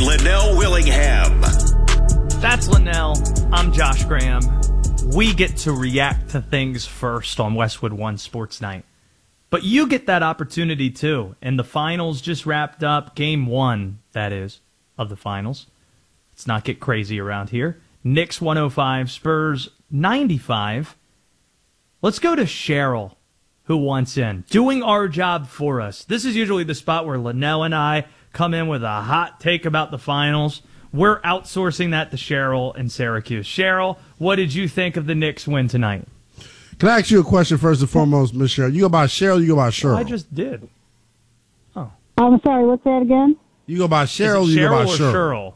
Linnell Willingham. That's Linnell. I'm Josh Graham. We get to react to things first on Westwood One Sports Night. But you get that opportunity too. And the finals just wrapped up. Game 1, that is, of the finals. Let's not get crazy around here. Knicks 105, Spurs 95. Let's go to Cheryl, who wants in. Doing our job for us. This is usually the spot where Linnell and I come in with a hot take about the finals. We're outsourcing that to Cheryl in Syracuse. Cheryl, what did you think of the Knicks win tonight? Can I ask you a question first and foremost, Miss Cheryl? You go by Cheryl, you go by Cheryl? I just did. Oh. I'm sorry, what's that again? You go by Cheryl, Is it you go by Cheryl Cheryl? or Cheryl?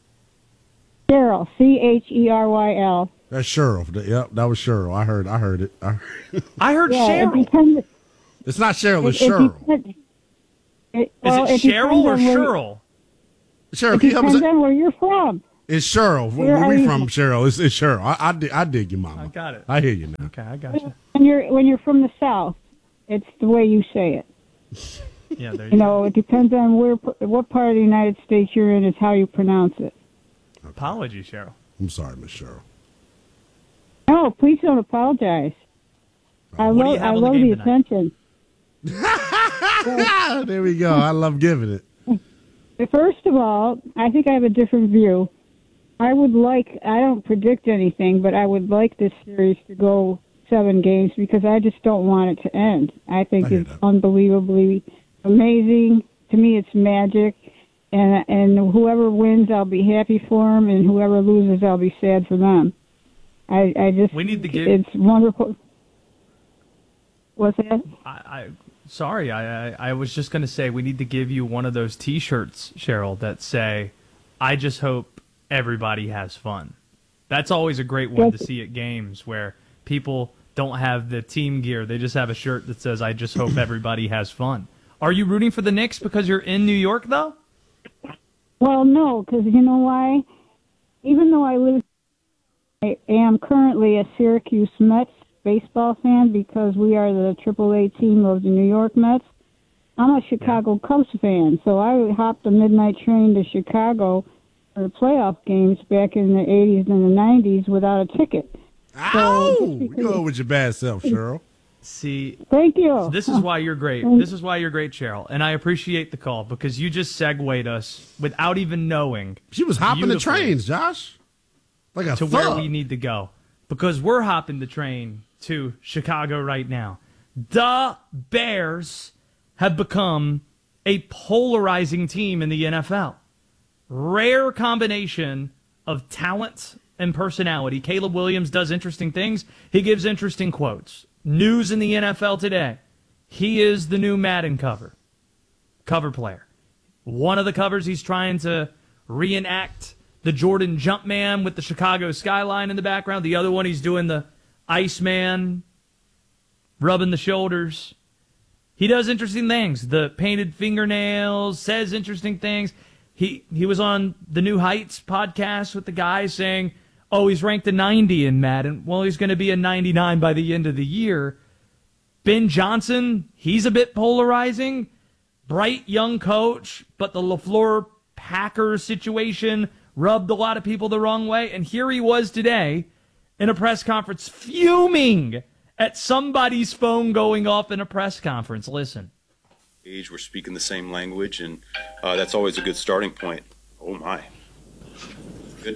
Cheryl, Cheryl. That's Cheryl. Yep, that was Cheryl. I heard it. I heard Yeah, Cheryl. it depends. It's not Cheryl, it's It Cheryl. depends. Is it Cheryl or Cheryl? Cheryl, It can you help depends us? on where you're from. It's Cheryl. Where are we you from, Cheryl? It's Cheryl. I dig you, Mama. I got it. I hear you now. Okay, I got you. When you're from the South, it's the way you say it. Yeah, there You you go. know, it depends on what part of the United States you're in. Is how you pronounce it. Apology, Cheryl. I'm sorry, Miss Cheryl. No, please don't apologize. I What do you have on the love game the tonight? attention. There we go. I love giving it. First of all, I think I have a different view. I don't predict anything, but I would like this series to go 7 games because I just don't want it to end. I think I hear it's that. unbelievably amazing. To me, it's magic. And whoever wins, I'll be happy for them, and whoever loses, I'll be sad for them. I just We need to give- it's wonderful. What's that? Sorry, I was just going to say we need to give you one of those T-shirts, Cheryl, that say, I just hope everybody has fun. That's always a great one to see at games where people don't have the team gear. They just have a shirt that says, I just hope everybody has fun. Are you rooting for the Knicks because you're in New York, though? Well, no, because you know why? Even though I am currently a Syracuse Mets baseball fan because we are the AAA team of the New York Mets, I'm a Chicago Cubs fan. So I hopped the midnight train to Chicago for the playoff games back in the 80s and the 90s without a ticket. Ow! So You go with your bad self, Cheryl. See, thank you. this is why you're great. This is why you're great, Cheryl. And I appreciate the call because you just segued us without even knowing. She was hopping the beautifully trains, Josh. Like a to thug. where we need to go because we're hopping the train to Chicago right now. The Bears have become a polarizing team in the NFL. Rare combination of talent and personality. Caleb Williams does interesting things. He gives interesting quotes. News in the NFL today. He is the new Madden cover player. One of the covers he's trying to reenact the Jordan Jumpman with the Chicago skyline in the background. The other one he's doing the Iceman, rubbing the shoulders. He does interesting things. The painted fingernails, says interesting things. He was on the New Heights podcast with the guy saying, oh, he's ranked a 90 in Madden. Well, he's going to be a 99 by the end of the year. Ben Johnson, he's a bit polarizing. Bright young coach, but the LaFleur Packers situation rubbed a lot of people the wrong way. And here he was today in a press conference fuming at somebody's phone going off in a press conference. Listen. We're speaking the same language, and that's always a good starting point. Oh, my. Good.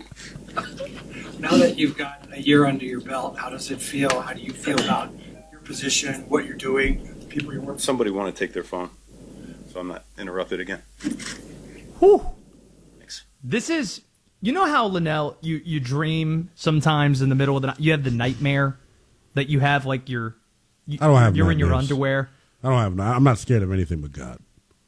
Now that you've got a year under your belt, how does it feel? How do you feel about your position, what you're doing, the people you're working with? Somebody want to take their phone, so I'm not interrupted again. Whew. Thanks. This is, you know how, Linnell, you dream sometimes in the middle of the night? You have the nightmare that you have, like I don't have you're in your nightmares. underwear. I'm not scared of anything but God.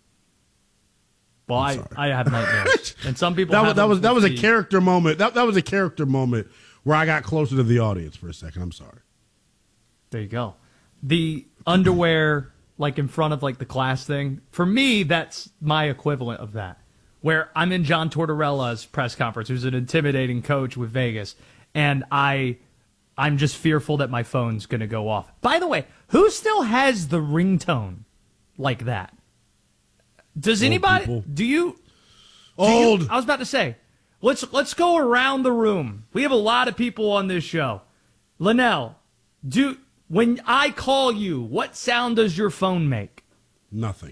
Well, I have nightmares. And some people have that was them a with the- character moment. That was a character moment where I got closer to the audience for a second. I'm sorry. There you go. The underwear, like in front of like the class thing, for me, that's my equivalent of that. Where I'm in John Tortorella's press conference, who's an intimidating coach with Vegas, and I'm just fearful that my phone's going to go off. By the way, who still has the ringtone like that? Does anybody? people. Do you? Old. I was about to say, let's go around the room. We have a lot of people on this show. Linnell, when I call you, what sound does your phone make? Nothing.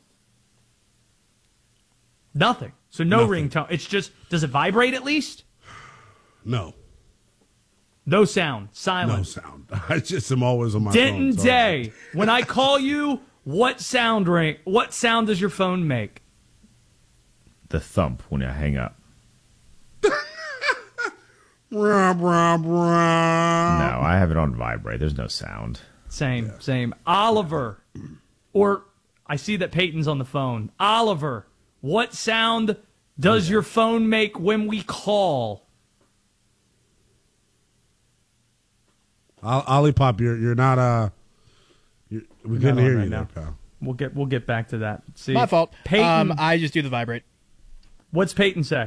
Nothing. So no Nothing. ringtone. It's just, does it vibrate at least? No. No sound. Silent. No sound. I just am always on my Denton phone. Sorry. Day, when I call you, what sound does your phone make? The thump when I hang up. Rah, rah, rah. No, I have it on vibrate. There's no sound. Same. Oliver, or I see that Peyton's on the phone. Oliver, what sound does your phone make when we call? Olipop, you're not we couldn't on hear right you now. there, pal. We'll get back to that. See, My fault. Peyton, I just do the vibrate. what's Peyton say?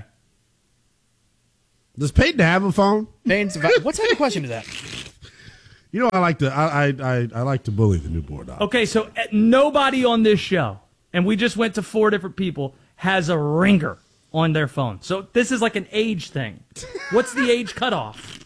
Does Peyton have a phone? What type of question is that? You know, I like to bully the new board dog. Okay, so nobody on this show, and we just went to 4 different people, has a ringer on their phone. So this is like an age thing. What's the age cutoff?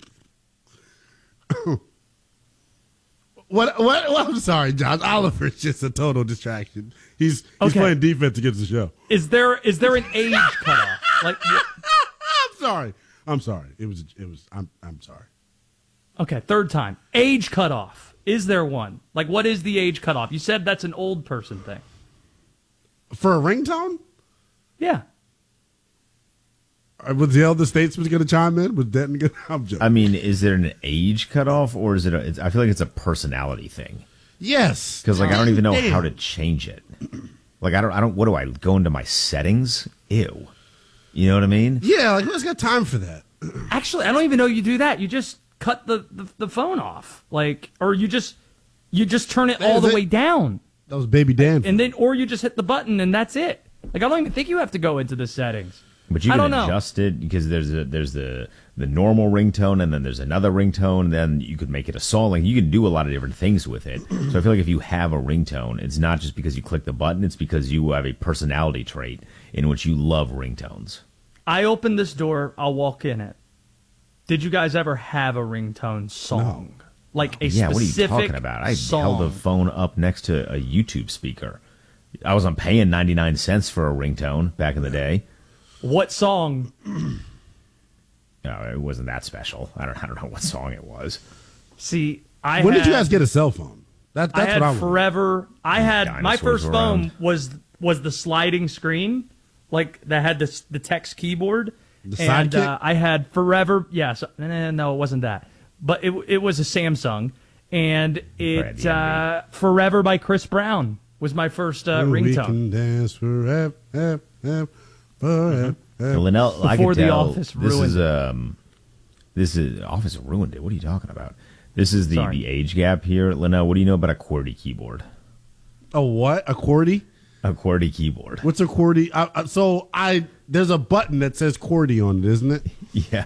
What? I'm sorry, Josh. Oliver's just a total distraction. He's Okay. playing defense against the show. Is there an age cutoff? Like, I'm sorry. It was. I'm sorry. okay, third time. Age cutoff. Is there one? Like, what is the age cutoff? You said that's an old person thing. For a ringtone? Yeah. Was the elder statesman going to chime in? Was Denton going to? I'm joking. I mean, is there an age cutoff, or is it? I feel like it's a personality thing. Yes. Because I don't even know Damn. how to change it. Like I don't. What do I go into my settings? Ew. You know what I mean? Yeah, like who's got time for that? Actually, I don't even know you do that. You just cut the phone off. Like, or you just turn it all the way down. That was Baby Dan. And then, or you just hit the button and that's it. Like, I don't even think you have to go into the settings. But you I can don't know. adjust it because there's the normal ringtone, and then there's another ringtone, and then you could make it a song. Like, you can do a lot of different things with it. So I feel like if you have a ringtone, it's not just because you click the button, it's because you have a personality trait in which you love ringtones. I open this door, I'll walk in it. Did you guys ever have a ringtone song? No. Like a Yeah, what are you specific talking about? I song? held the phone up next to a YouTube speaker. I wasn't paying 99 cents for a ringtone back in the day. What song? No, it wasn't that special. I don't know what song it was. See, when did you guys get a cell phone? That's I had what I forever. I had my Dinosaurs first were phone around. was the sliding screen, like that had the text keyboard. The and Sidekick? I had forever. Yes, no, it wasn't that. But it was a Samsung, and it Forever by Chris Brown was my first We ringtone. can dance forever, forever. Linnell, I Before could The tell Office this is Office ruined it. What are you talking about? This is the Sorry. age gap here. Linnell, what do you know about a QWERTY keyboard? A what? A QWERTY? A QWERTY keyboard. What's a QWERTY? There's a button that says QWERTY on it, isn't it? Yeah.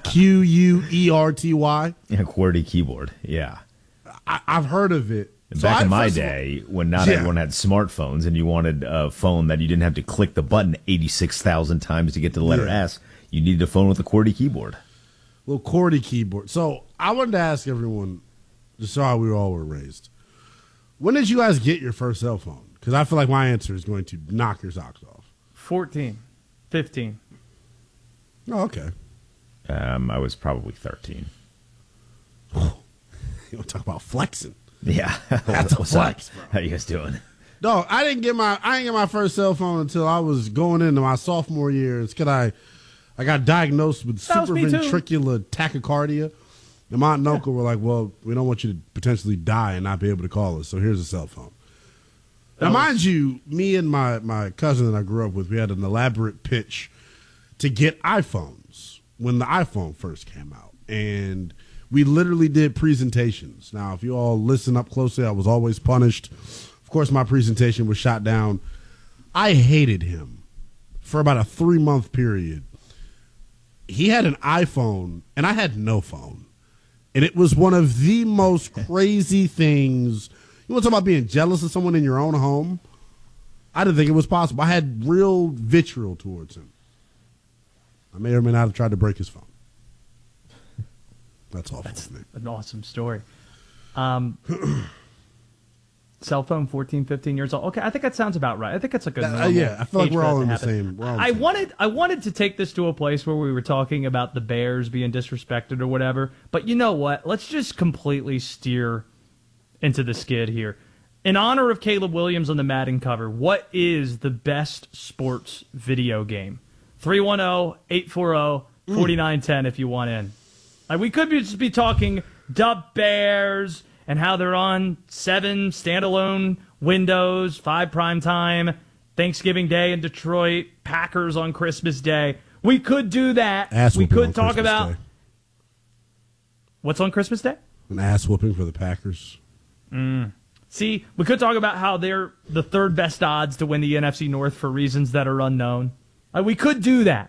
QUERTY. A QWERTY keyboard. Yeah. I've heard of it. Back in my day, when not everyone had smartphones and you wanted a phone that you didn't have to click the button 86,000 times to get to the letter S, you needed a phone with a QWERTY keyboard. Little QWERTY keyboard. So I wanted to ask everyone, just how we all were raised. When did you guys get your first cell phone? Because I feel like my answer is going to knock your socks off. 14, 15. Oh, okay. I was probably 13. You want to talk about flexing? Yeah. That's a What's up? flex, bro. How you guys doing? No, I didn't get my first cell phone until I was going into my sophomore year. It's because I got diagnosed with That was me too. supraventricular tachycardia. And my aunt and uncle were like, well, we don't want you to potentially die and not be able to call us, so here's a cell phone. Now, mind you, me and my cousin that I grew up with, we had an elaborate pitch to get iPhones when the iPhone first came out. And we literally did presentations. Now, if you all listen up closely, I was always punished. Of course, my presentation was shot down. I hated him for about a 3-month period. He had an iPhone, and I had no phone. And it was one of the most crazy things. You want to talk about being jealous of someone in your own home? I didn't think it was possible. I had real vitriol towards him. I may or may not have tried to break his phone. That's all for me. An awesome story. Cell phone, 14, 15 years old. Okay, I think that sounds about right. I think it's like a normal yeah, I feel like age we're for that all to in the happen. same. We're all in the same. I wanted to take this to a place where we were talking about the Bears being disrespected or whatever, but you know what? Let's just completely steer into the skid here. In honor of Caleb Williams on the Madden cover, what is the best sports video game? 310-840-4910 if you want in. Like, we could just be talking the Bears and how they're on 7 standalone windows, 5 primetime, Thanksgiving Day in Detroit, Packers on Christmas Day. We could do that. Ass We whooping could on talk Christmas about Day. what's on Christmas Day. An ass whooping for the Packers. See, we could talk about how they're the third best odds to win the NFC North for reasons that are unknown. We could do that.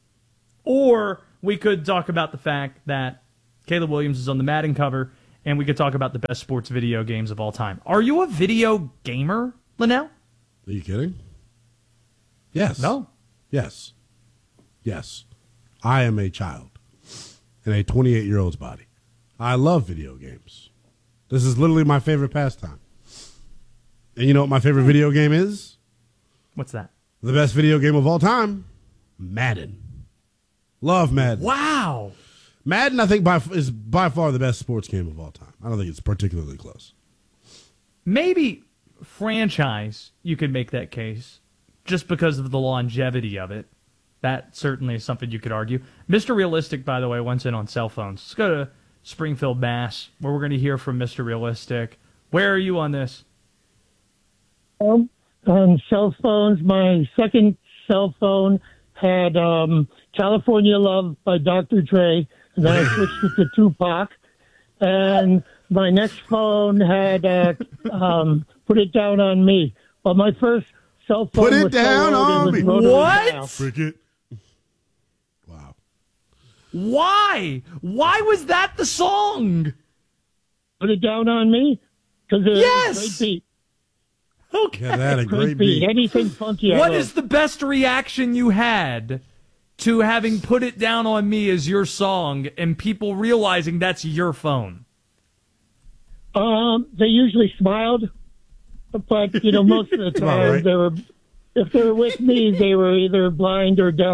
Or we could talk about the fact that Caleb Williams is on the Madden cover, and we could talk about the best sports video games of all time. Are you a video gamer, Linnell? Are you kidding? Yes. No. Yes. Yes. I am a child in a 28-year-old's body. I love video games. This is literally my favorite pastime. And you know what my favorite video game is? What's that? The best video game of all time, Madden. Love Madden. Wow. Madden, I think, is by far the best sports game of all time. I don't think it's particularly close. Maybe franchise, you could make that case, just because of the longevity of it. That certainly is something you could argue. Mr. Realistic, by the way, wants in on cell phones. Let's go to Springfield, Mass, where we're going to hear from Mr. Realistic. Where are you on this? On cell phones, my second cell phone had California Love by Dr. Dre, and then I switched it to Tupac. And my next phone had Put It Down on Me. But my first cell phone Put It was Down on Me. What? Cricket. Wow. Why? Why was that the song? Put It Down on Me? Because it Yes! was a great beat. Okay. Yeah, that had a great beat. Anything funky. What I is the best reaction you had to having Put It Down on Me as your song and people realizing that's your phone? They usually smiled, but most of the time right. they were. If they were with me, they were either blind or deaf.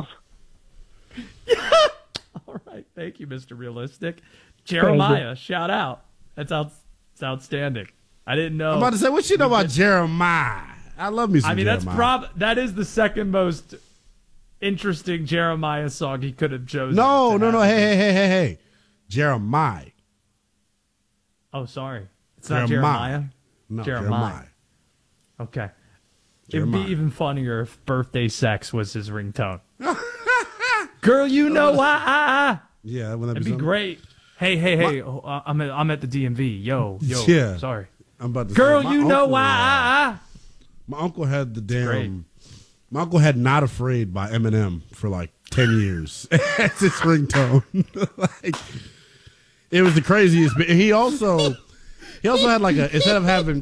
All right. Thank you, Mr. Realistic. Jeremiah, shout out. That's outstanding. I didn't know. I'm about to say, what you know about Jeremiah? I love me some Jeremiah. that is the second most interesting Jeremiah song he could have chosen. No. Hey. Jeremiah. Oh, sorry. It's not Jeremiah. No, Jeremiah. Okay. It would Jeremiah. be even funnier if Birthday Sex was his ringtone. Girl, you know why. Yeah, wouldn't that It'd be be something? great. Hey. I'm at the DMV. Yo. Yeah. Sorry. I'm about to Girl, say, my you know uncle, why. My uncle had the great. damn. My uncle had "Not Afraid" by Eminem for like 10 years. That's his ringtone. Like, it was the craziest. But he also had like a, instead of having,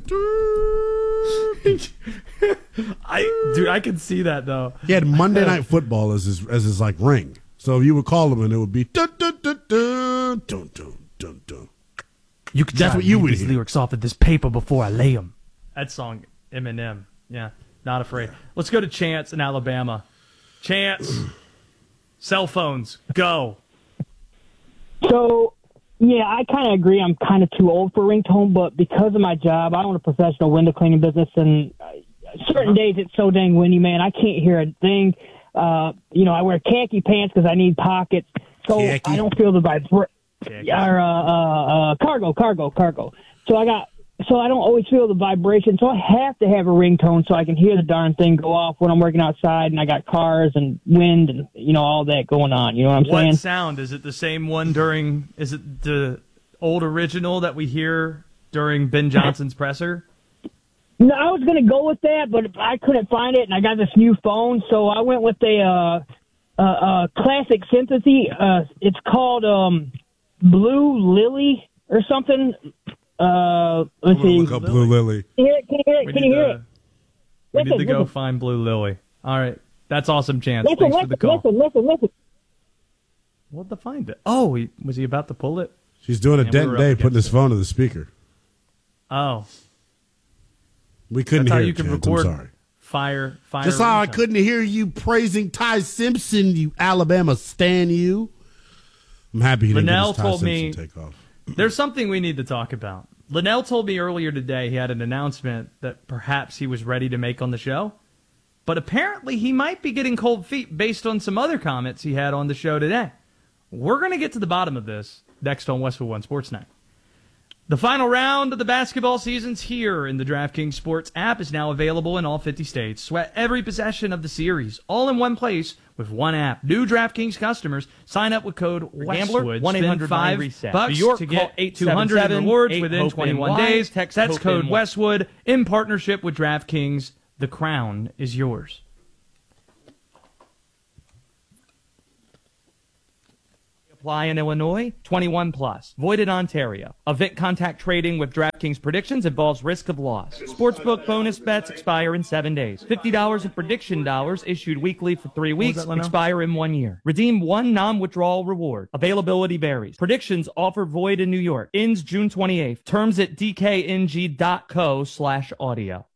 I can see that though. he had Monday Night Football as his like ring. So you would call him and it would be dun dun dun dun dun dun dun dun. You could That's what you would these hear. lyrics off of this paper before I lay them. That song, Eminem. Yeah, Not Afraid. Let's go to Chance in Alabama. Chance, cell phones, go. So, yeah, I kind of agree. I'm kind of too old for ringtone, but because of my job, I own a professional window cleaning business, and certain days it's so dang windy, man, I can't hear a thing. I wear khaki pants because I need pockets, so Khaki. I don't feel the vibration. Cargo. So I don't always feel the vibration, so I have to have a ringtone so I can hear the darn thing go off when I'm working outside and I got cars and wind and, all that going on. You know what I'm saying? What sound? Is it the same one is it the old original that we hear during Ben Johnson's presser? No, I was going to go with that, but I couldn't find it, and I got this new phone, so I went with a classic synthy. It's called Blue Lily or something. Let's see. Look up Blue Lily. Can you hear it? Can you hear it? We need to go Listen. find Blue Lily. All right. That's awesome, Chance. Listen, Thanks for the call. listen. We'll have to find it. Oh, was he about to pull it? She's doing a And we Dent were up Day, against putting his it. phone to the speaker. Oh, We couldn't that's how hear you it, can Chance. record I'm sorry. fire. Just how I ringtone. couldn't hear you praising Ty Simpson, you Alabama stan you. I'm happy he didn't Linnell get his Ty told Simpson me- take off. There's something we need to talk about. Linnell told me earlier today he had an announcement that perhaps he was ready to make on the show, but apparently he might be getting cold feet based on some other comments he had on the show today. We're going to get to the bottom of this next on Westwood One Sports Night. The final round of the basketball season's here, and the DraftKings Sports app is now available in all 50 states. Sweat every possession of the series, all in one place with one app. New DraftKings customers sign up with code Gambler, Westwood. 1-800 Spend reset. $5 New York, to call get 200 877 rewards within HOPE 21 NY. days. Text That's HOPE code NY. Westwood in partnership with DraftKings. The crown is yours. Apply in Illinois, 21 plus. Void in Ontario. Event contact trading with DraftKings predictions involves risk of loss. Sportsbook bonus bets expire in 7 days. $50 in prediction dollars issued weekly for 3 weeks, that, Leno? expire in 1 year. Redeem one non-withdrawal reward. Availability varies. Predictions offer void in New York. Ends June 28th. Terms at dkng.co/audio.